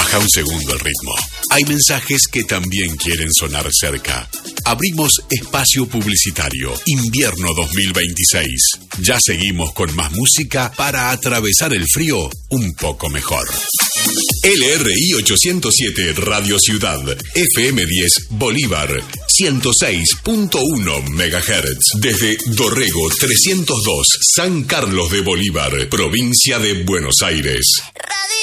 Baja un segundo el ritmo. Hay mensajes que también quieren sonar cerca. Abrimos espacio publicitario. Invierno 2026. Ya seguimos con más música para atravesar el frío un poco mejor. LRI 807 Radio Ciudad. FM 10 Bolívar. 106.1 MHz. Desde Dorrego 302, San Carlos de Bolívar, provincia de Buenos Aires.